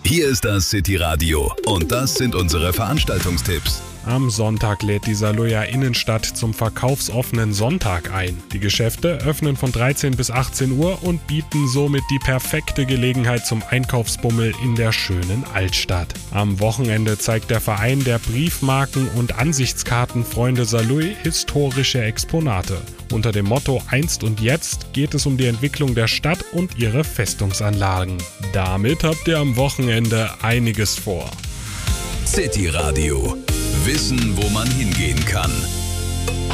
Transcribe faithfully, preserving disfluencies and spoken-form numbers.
Hier ist das City Radio und das sind unsere Veranstaltungstipps. Am Sonntag lädt die Saarlouier Innenstadt zum verkaufsoffenen Sonntag ein. Die Geschäfte öffnen von dreizehn bis achtzehn Uhr und bieten somit die perfekte Gelegenheit zum Einkaufsbummel in der schönen Altstadt. Am Wochenende zeigt der Verein der Briefmarken- und Ansichtskartenfreunde Saarlouis historische Exponate. Unter dem Motto Einst und Jetzt geht es um die Entwicklung der Stadt und ihre Festungsanlagen. Damit habt ihr am Wochenende einiges vor. City Radio. Wissen, wo man hingehen kann.